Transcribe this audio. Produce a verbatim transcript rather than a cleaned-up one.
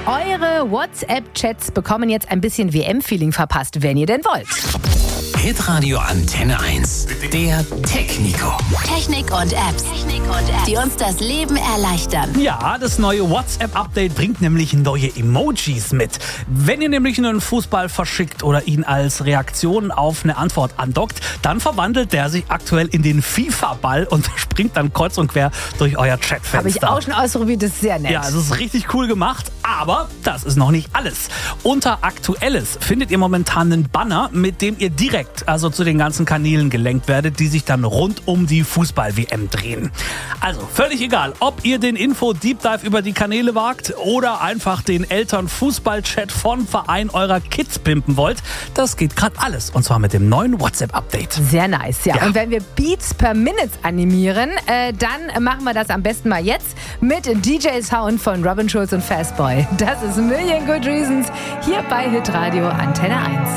Eure WhatsApp-Chats bekommen jetzt ein bisschen W M-Feeling verpasst, wenn ihr denn wollt. Hitradio Antenne eins. Der Technico. Technik und Apps, Technik und Apps, die uns das Leben erleichtern. Ja, das neue WhatsApp-Update bringt nämlich neue Emojis mit. Wenn ihr nämlich einen Fußball verschickt oder ihn als Reaktion auf eine Antwort andockt, dann verwandelt der sich aktuell in den FIFA-Ball und springt dann kreuz und quer durch euer Chatfenster. Habe ich auch schon ausprobiert, das ist sehr nett. Ja, es ist richtig cool gemacht, aber das ist noch nicht alles. Unter Aktuelles findet ihr momentan einen Banner, mit dem ihr direkt also zu den ganzen Kanälen gelenkt werdet, die sich dann rund um die Fußball-W M drehen. Also völlig egal, ob ihr den Info-Deep Dive über die Kanäle wagt oder einfach den Eltern-Fußball-Chat von Verein eurer Kids pimpen wollt, das geht gerade alles und zwar mit dem neuen WhatsApp-Update. Sehr nice, ja. Ja. Und wenn wir Beats per Minute animieren, äh, dann machen wir das am besten mal jetzt mit D J Sound von Robin Schulz und Fastboy. Das ist Million Good Reasons hier bei Hitradio Antenne eins.